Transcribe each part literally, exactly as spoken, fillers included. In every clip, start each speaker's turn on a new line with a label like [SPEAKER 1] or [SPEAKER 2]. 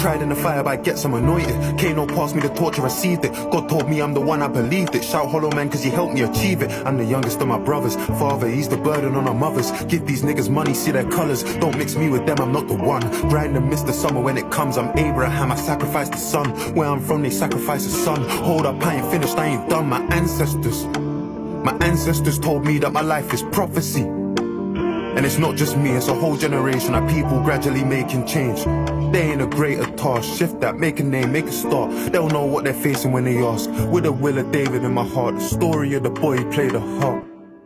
[SPEAKER 1] Tried in the fire, but I get some anointed. Kano passed me the torch, I received it. God told me I'm the one, I believed it. Shout hollow man, cause he helped me achieve it. I'm the youngest of my brothers. Father, he's the burden on our mothers. Give these niggas money, see their colors. Don't mix me with them, I'm not the one. Grind and miss the summer when it comes. I'm Abraham, I sacrificed the son. Where I'm from, they sacrifice the son. Hold up, I ain't finished, I ain't done. My ancestors, my ancestors told me that my life is prophecy. And it's not just me, it's a whole generation of people gradually making change. They ain't a greater task, shift that, make a name, make a start. They'll know what they're facing when they ask. With the will of David in my heart, the story of the boy who played the harp.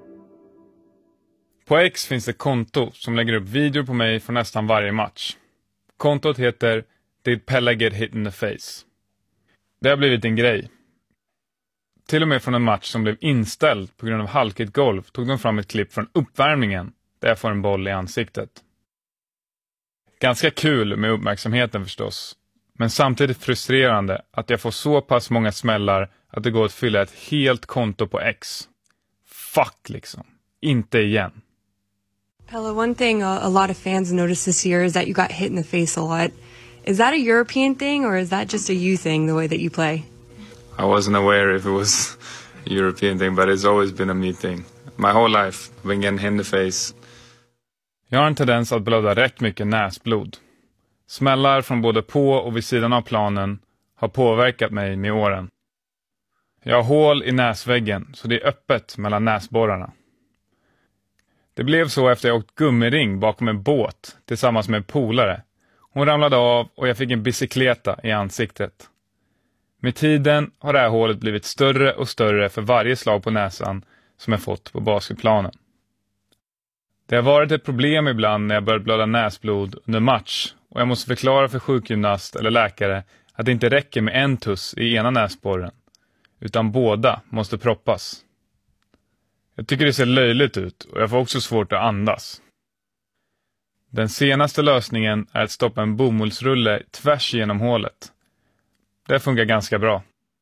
[SPEAKER 2] På X finns det konto som lägger upp videor på mig från nästan varje match. Kontot heter Did Pelle Get Hit in the Face? Det har blivit en grej. Till och med från en match som blev inställd på grund av halkigt golv tog de fram ett klipp från uppvärmningen där jag får en boll i ansiktet. Ganska kul med uppmärksamheten förstås, men samtidigt frustrerande att jag får så pass många smällar att det går att fylla ett helt konto på X. Fuck liksom. Inte igen.
[SPEAKER 3] Pelle, one thing a, a lot of fans noticed this year is that you got hit in the face a lot. Is that a European thing or is that just a you thing, the way that you play?
[SPEAKER 2] I wasn't aware if it was a European thing, but it's always been a me thing. My whole life, I've been getting hit in the face. Jag har en tendens att blöda rätt mycket näsblod. Smällar från både på och vid sidan av planen har påverkat mig med åren. Jag har hål i näsväggen så det är öppet mellan näsborrarna. Det blev så efter jag åkt gummiring bakom en båt tillsammans med en polare. Hon ramlade av och jag fick en bicykleta i ansiktet. Med tiden har det här hålet blivit större och större för varje slag på näsan som jag fått på basketplanen. Det har varit ett problem ibland när jag börjat blöda näsblod under match och jag måste förklara för sjukgymnast eller läkare att det inte räcker med en tuss i ena näsborren utan båda måste proppas. Jag tycker det ser löjligt ut och jag får också svårt att andas. Den senaste lösningen är att stoppa en bomullsrulle tvärs genom hålet. Det funkar ganska bra.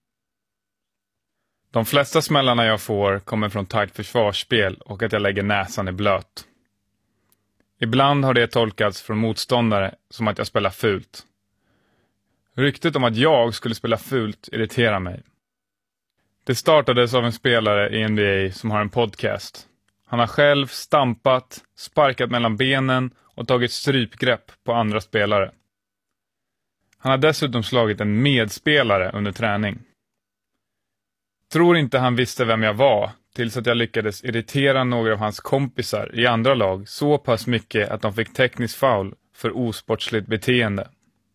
[SPEAKER 2] De flesta smällarna jag får kommer från tajt försvarsspel och att jag lägger näsan i blöt. Ibland har det tolkats från motståndare som att jag spelar fult. Ryktet om att jag skulle spela fult irriterar mig. Det startades av en spelare i N B A som har en podcast. Han har själv stampat, sparkat mellan benen och tagit strypgrepp på andra spelare. Han har dessutom slagit en medspelare under träning. Tror inte han visste vem jag var tills att jag lyckades irritera några av hans kompisar i andra lag så pass mycket att de fick teknisk foul för osportsligt beteende.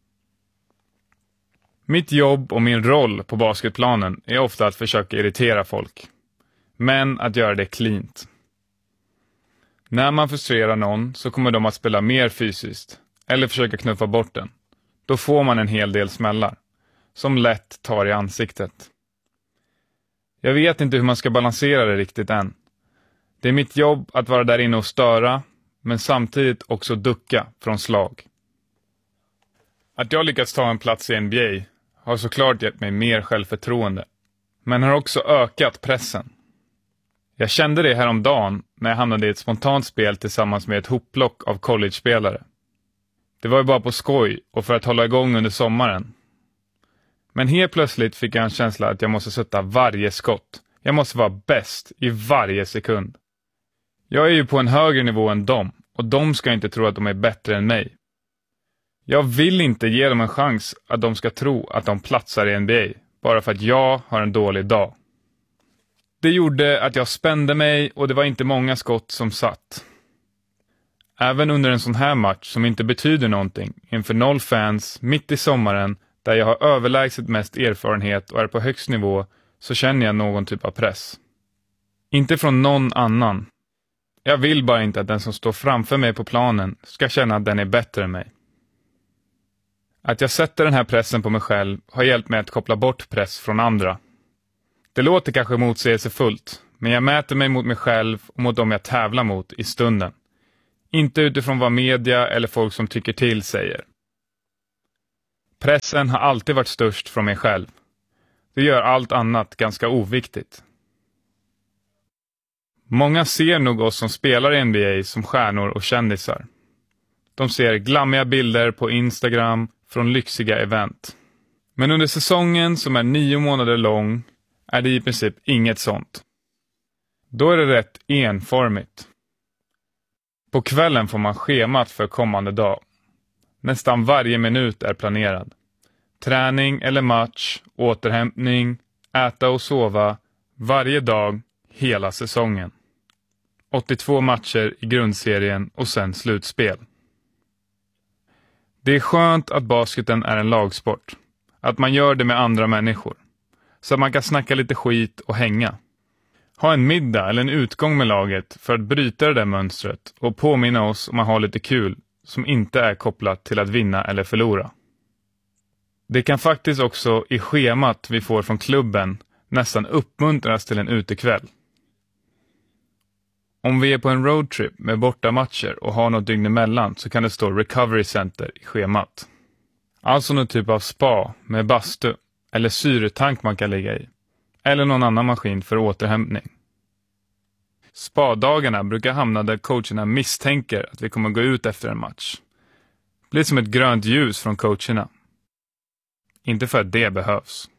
[SPEAKER 2] Mitt jobb och min roll på basketplanen är ofta att försöka irritera folk. Men att göra det cleant. När man frustrerar någon så kommer de att spela mer fysiskt eller försöka knuffa bort den. Då får man en hel del smällar som lätt tar i ansiktet. Jag vet inte hur man ska balansera det riktigt än. Det är mitt jobb att vara där inne och störa, men samtidigt också ducka från slag. Att jag lyckats ta en plats i N B A har såklart gett mig mer självförtroende, men har också ökat pressen. Jag kände det häromdagen när jag hamnade i ett spontant spel tillsammans med ett hopplock av college-spelare. Det var ju bara på skoj och för att hålla igång under sommaren. Men helt plötsligt fick jag en känsla att jag måste sätta varje skott. Jag måste vara bäst i varje sekund. Jag är ju på en högre nivå än dem och de ska inte tro att de är bättre än mig. Jag vill inte ge dem en chans att de ska tro att de platsar i N B A bara för att jag har en dålig dag. Det gjorde att jag spände mig och det var inte många skott som satt. Även under en sån här match som inte betyder någonting inför noll fans mitt i sommaren där jag har överlägset mest erfarenhet och är på högst nivå så känner jag någon typ av press. Inte från någon annan. Jag vill bara inte att den som står framför mig på planen ska känna att den är bättre än mig. Att jag sätter den här pressen på mig själv har hjälpt mig att koppla bort press från andra. Det låter kanske motsägelsefullt, men jag mäter mig mot mig själv och mot dem jag tävlar mot i stunden. Inte utifrån vad media eller folk som tycker till säger. Pressen har alltid varit störst från mig själv. Det gör allt annat ganska oviktigt. Många ser nog oss som spelar i N B A som stjärnor och kändisar. De ser glammiga bilder på Instagram, från lyxiga event. Men under säsongen som är nio månader lång är det i princip inget sånt. Då är det rätt enformigt. På kvällen får man schemat för kommande dag. Nästan varje minut är planerad. Träning eller match, återhämtning, äta och sova, varje dag, hela säsongen. åttiotvå matcher i grundserien och sen slutspel. Det är skönt att basketen är en lagsport. Att man gör det med andra människor. Så att man kan snacka lite skit och hänga. Ha en middag eller en utgång med laget för att bryta det där mönstret och påminna oss om att ha lite kul som inte är kopplat till att vinna eller förlora. Det kan faktiskt också i schemat vi får från klubben nästan uppmuntras till en utekväll. Om vi är på en roadtrip med bortamatcher och har något dygn emellan så kan det stå Recovery Center i schemat. Alltså någon typ av spa med bastu eller syretank man kan ligga i. Eller någon annan maskin för återhämtning. Spadagarna brukar hamna där coacherna misstänker att vi kommer gå ut efter en match. Det blir som ett grönt ljus från coacherna. Inte för att det behövs.